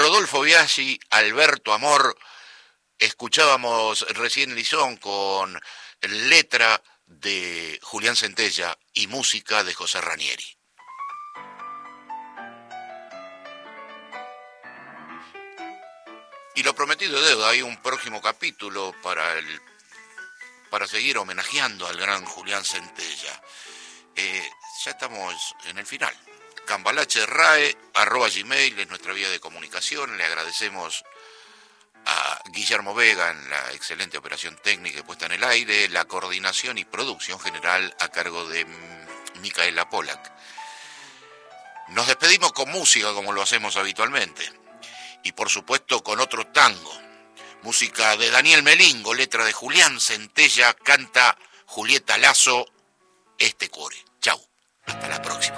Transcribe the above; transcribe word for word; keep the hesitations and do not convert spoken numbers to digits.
Rodolfo Biaggi, Alberto Amor. Escuchábamos recién Lisón con letra de Julián Centella y música de José Ranieri. Y lo prometido es deuda, hay un próximo capítulo para el para seguir homenajeando al gran Julián Centella. Eh, ya estamos en el final. cambalacherrae arroba gmail es nuestra vía de comunicación. Le agradecemos a Guillermo Vega en la excelente operación técnica puesta en el aire, la coordinación y producción general a cargo de Micaela Polak. Nos despedimos con música como lo hacemos habitualmente y por supuesto con otro tango, música de Daniel Melingo, letra de Julián Centella, canta Julieta Lazo, este core. Chau, hasta la próxima.